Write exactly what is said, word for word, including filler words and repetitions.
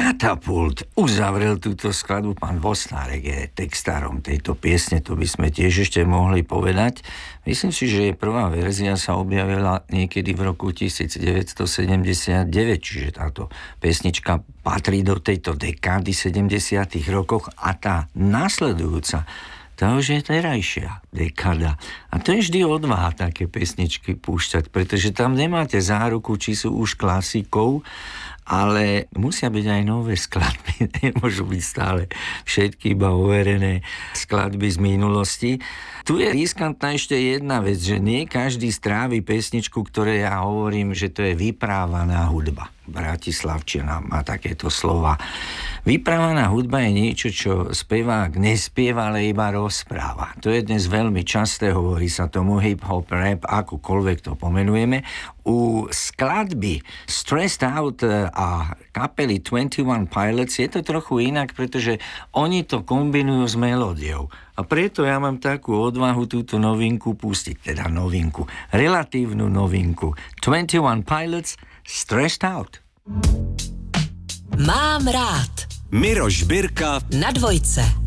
Katapult uzavrel túto skladbu. Pán Vosnárek je textárom tejto piesne, to by sme tiež ešte mohli povedať. Myslím si, že prvá verzia sa objavila niekedy v roku devätnásťsedemdesiatdeväť, čiže táto pesnička patrí do tejto dekády sedemdesiatych rokoch a tá následujúca, tá už je terajšia dekáda. A to je vždy odvaha také pesničky púšťať, pretože tam nemáte záruku, či sú už klasikou, ale musia byť aj nové skladby, nemôžu byť stále všetky iba overené skladby z minulosti. Tu je riskantná ešte jedna vec, že nie každý strávi pesničku, ktoré ja hovorím, že to je vyprávaná hudba. Bratislavčina má takéto slova. Vyprávaná hudba je niečo, čo spevák nespieva, ale iba rozpráva. To je dnes veľmi časté, hovorí sa tomu hip-hop, rap, akokoľvek to pomenujeme. U skladby Stressed Out a kapely twenty-one Pilots je to trochu inak, pretože oni to kombinujú s melódiou. A preto ja mám takú odvahu túto novinku pustiť, teda novinku, relatívnu novinku. twenty-one Pilots, Stressed Out. Mám rád. Miroš Birka na dvojce.